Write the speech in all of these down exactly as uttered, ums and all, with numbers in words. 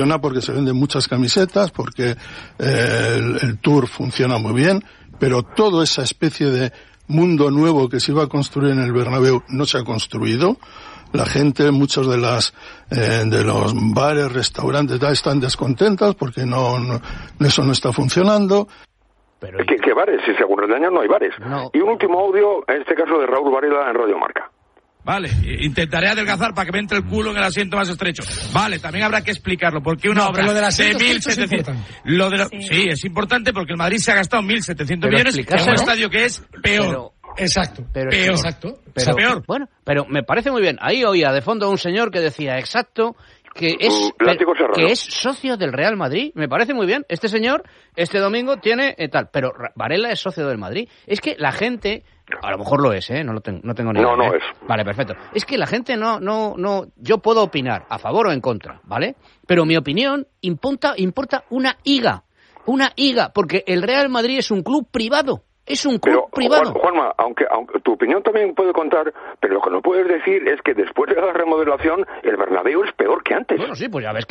Porque se venden muchas camisetas, porque eh, el, el Tour funciona muy bien, pero toda esa especie de mundo nuevo que se iba a construir en el Bernabéu no se ha construido. La gente, muchos de las eh, de los bares, restaurantes, tal, están descontentas porque no, no eso no está funcionando. Pero... ¿Qué, ¿Qué bares? Si según el año no hay bares. No. Y un último audio, en este caso de Raúl Varela en Radio Marca. Vale, intentaré adelgazar para que me entre el culo en el asiento más estrecho. Vale, también habrá que explicarlo, porque una no, obra lo de, de mil setecientos... Lo de la... sí. sí, es importante porque el Madrid se ha gastado mil setecientos millones en un estadio que es peor. Pero... Exacto, pero peor. Exacto, pero, o sea, peor. Bueno, pero me parece muy bien. Ahí oía de fondo a un señor que decía, exacto, que es, uh, que es socio del Real Madrid. Me parece muy bien. Este señor, este domingo tiene eh, tal, pero Varela es socio del Madrid. Es que la gente... A lo mejor lo es, ¿eh? No lo tengo, no tengo ni idea. No, no ¿eh? es. Vale, perfecto. Es que la gente no, no, no... Yo puedo opinar a favor o en contra, ¿vale? Pero mi opinión importa, importa una higa. Una higa, porque el Real Madrid es un club privado. Es un club pero, privado. Juan, Juanma, aunque, aunque tu opinión también puede contar, pero lo que no puedes decir es que después de la remodelación el Bernabéu es peor que antes. Bueno, sí, pues ya ves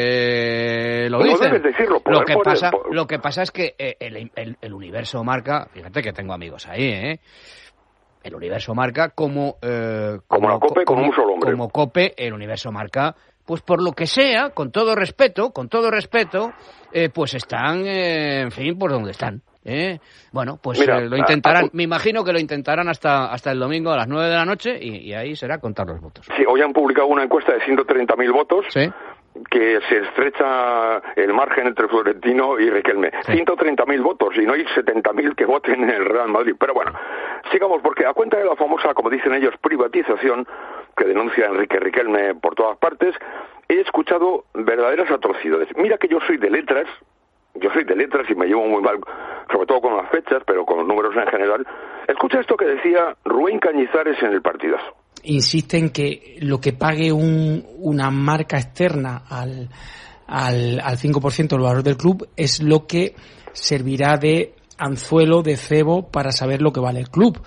que lo no dicen. Debes decirlo. Lo que, pasa, por... lo que pasa es que el, el, el universo marca, fíjate que tengo amigos ahí, ¿eh? El universo marca como... Eh, como, como la COPE, como, como un solo hombre. Como COPE, el universo marca, pues por lo que sea, con todo respeto, con todo respeto, eh, pues están, eh, en fin, por donde están. ¿Eh? Bueno, pues Mira, eh, lo intentarán, a, a, me imagino que lo intentarán hasta hasta el domingo a las nueve de la noche y, y ahí será contar los votos. Sí, hoy han publicado una encuesta de ciento treinta mil votos. Sí. Que se estrecha el margen entre Florentino y Riquelme. Sí. ciento treinta mil votos y no hay setenta mil que voten en el Real Madrid. Pero bueno, sigamos, porque a cuenta de la famosa, como dicen ellos, privatización que denuncia Enrique Riquelme por todas partes, he escuchado verdaderas atrocidades. Mira que yo soy de letras, yo soy de letras y me llevo muy mal, sobre todo con las fechas, pero con los números en general. Escucha esto que decía Rubén Cañizares en el partidazo. Insiste en que lo que pague un, una marca externa al, al, al cinco por ciento del valor del club es lo que servirá de anzuelo, de cebo, para saber lo que vale el club.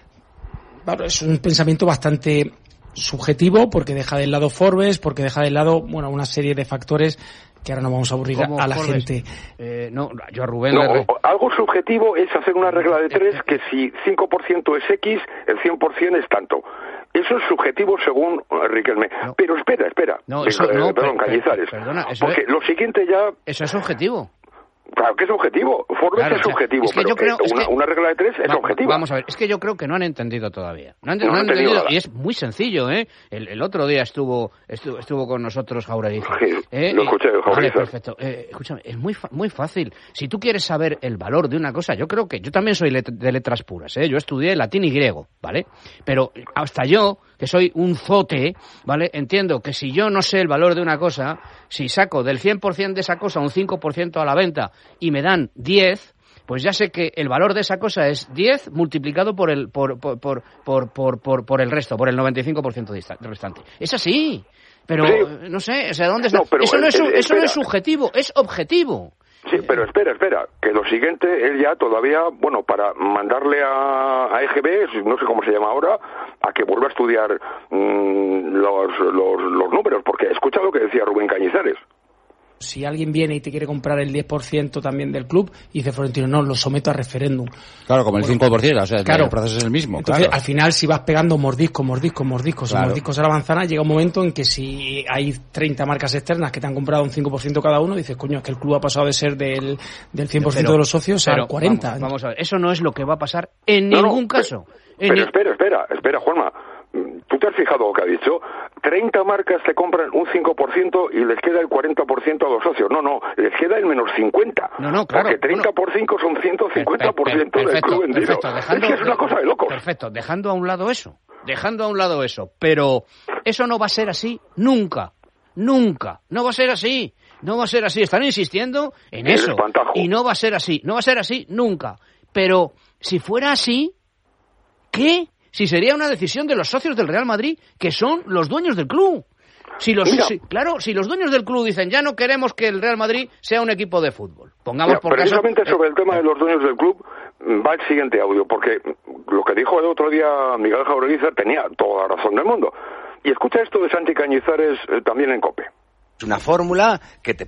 Bueno, es un pensamiento bastante subjetivo porque deja de lado Forbes, porque deja de lado, bueno, una serie de factores que ahora no vamos a aburrir a la Forbes? gente. Eh, no, yo a Rubén... No, le... algo subjetivo es hacer una regla de tres que si cinco por ciento es X, el cien por ciento es tanto. Eso es subjetivo según Riquelme. No. Pero espera, espera. No, eso, eh, no, perdón, per, Cañizares. Per, perdona, eso porque es, lo siguiente ya... Eso es objetivo. Claro que es objetivo. Forbes claro, es subjetivo, es que pero yo creo, eh, una, es que, una regla de tres es va, objetiva. Vamos a ver, es que yo creo que no han entendido todavía. No han, no no han entendido, entendido, y es muy sencillo, ¿eh? El, el otro día estuvo estuvo, estuvo con nosotros Jaureguiza. Sí, ¿eh? lo escuché, Jaureguiza. Vale, perfecto. Eh, escúchame, es muy muy fácil. Si tú quieres saber el valor de una cosa, yo creo que yo también soy let, de letras puras, ¿eh? Yo estudié latín y griego, ¿vale? Pero hasta yo, que soy un zote, ¿vale? Entiendo que si yo no sé el valor de una cosa, si saco del cien por ciento de esa cosa un cinco por ciento a la venta y me dan diez, pues ya sé que el valor de esa cosa es diez multiplicado por el por por por por por, por, por el resto, por el noventa y cinco por ciento restante. Es así. Pero sí. No sé, o sea, ¿dónde está? No, pero eso no es el, eso no es subjetivo, es objetivo. Sí, pero espera, espera, que lo siguiente él ya todavía, bueno, para mandarle a, a E G B, no sé cómo se llama ahora, a que vuelva a estudiar mmm, los, los, los números, porque escucha lo que decía Rubén Cañizares. Si alguien viene y te quiere comprar el diez por ciento también del club, y dice Florentino, no, lo someto a referéndum. Claro, como el bueno, cinco por ciento, o sea, claro, el proceso es el mismo. Entonces, claro. Al final, si vas pegando mordiscos, mordiscos, mordiscos, claro. mordiscos a la manzana, llega un momento en que si hay treinta marcas externas que te han comprado un cinco por ciento cada uno, dices, coño, es que el club ha pasado de ser del, del cien por ciento pero, de los socios pero, al cuarenta por ciento. Vamos, vamos a ver, eso no es lo que va a pasar en no, ningún no, caso. Pero, en pero espera, espera, espera, Juanma. ¿Tú te has fijado lo que ha dicho? treinta marcas te compran un cinco por ciento y les queda el cuarenta por ciento a los socios. No, no, les queda el menos cincuenta. No, no, claro. Porque treinta por cinco son ciento cincuenta por ciento del club vendido. Perfecto, dejando, es que es una cosa de locos. Perfecto, dejando a un lado eso. Dejando a un lado eso. Pero eso no va a ser así nunca. Nunca. No va a ser así. No va a ser así. Están insistiendo en el eso. Espantajo. Y no va a ser así. No va a ser así nunca. Pero si fuera así, ¿qué? Si sería una decisión de los socios del Real Madrid, que son los dueños del club. Si los, si, claro, si los dueños del club dicen, ya no queremos que el Real Madrid sea un equipo de fútbol. Pongamos Mira, por precisamente caso... sobre el tema de los dueños del club va el siguiente audio, porque lo que dijo el otro día Miguel Jaureguiza tenía toda la razón del mundo. Y escucha esto de Santi Cañizares eh, también en COPE. una fórmula que te